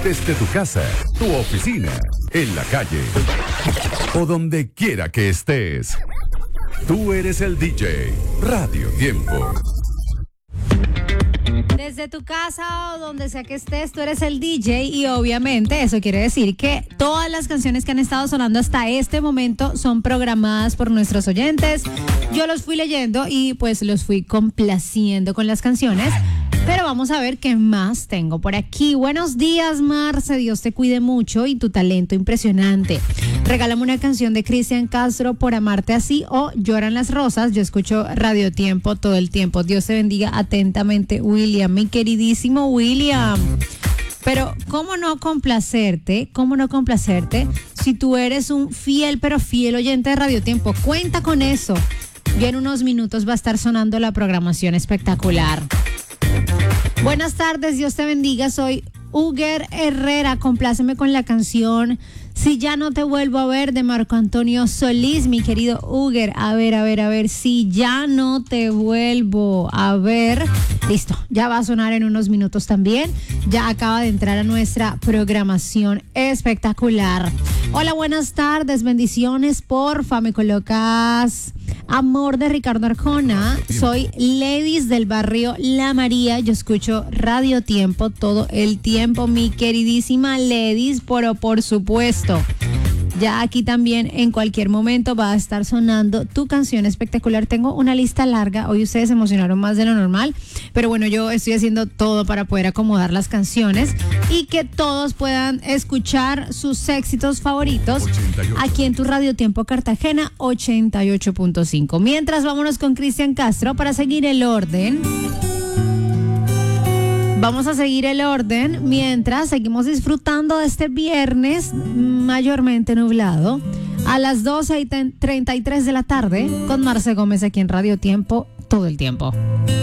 Desde tu casa, tu oficina, en la calle o donde quiera que estés. Tú eres el DJ Radio Tiempo. Desde tu casa o donde sea que estés, tú eres el DJ y obviamente eso quiere decir que todas las canciones que han estado sonando hasta este momento son programadas por nuestros oyentes. Yo los fui leyendo y pues los fui complaciendo con las canciones. Pero vamos a ver qué más tengo por aquí. Buenos días, Marce. Dios te cuide mucho y tu talento impresionante. Regálame una canción de Cristian Castro, Por amarte así, o Lloran las rosas. Yo escucho Radio Tiempo todo el tiempo. Dios te bendiga atentamente, William. Mi queridísimo William. Pero, ¿cómo no complacerte? ¿Cómo no complacerte si tú eres un fiel, pero fiel oyente de Radio Tiempo? Cuenta con eso. Ya en unos minutos va a estar sonando la programación espectacular. Buenas tardes, Dios te bendiga, soy Uger Herrera, compláceme con la canción Si ya no te vuelvo a ver de Marco Antonio Solís, mi querido Uger. A ver, Si ya no te vuelvo a ver. Listo, ya va a sonar en unos minutos también. Ya acaba de entrar a nuestra programación espectacular. Hola, buenas tardes, bendiciones, porfa, me colocas Amor de Ricardo Arjona. Soy Ledis del barrio La María, yo escucho Radio Tiempo todo el tiempo, mi queridísima Ledis, pero por supuesto, ya aquí también en cualquier momento va a estar sonando tu canción espectacular. Tengo una lista larga, hoy ustedes se emocionaron más de lo normal, pero bueno, yo estoy haciendo todo para poder acomodar las canciones y que todos puedan escuchar sus éxitos favoritos 88. Aquí en tu Radio Tiempo Cartagena 88.5. Mientras, vámonos con Cristian Castro para seguir el orden. Vamos a seguir el orden mientras seguimos disfrutando de este viernes mayormente nublado a las 12:33 de la tarde con Marce Gómez aquí en Radio Tiempo todo el tiempo.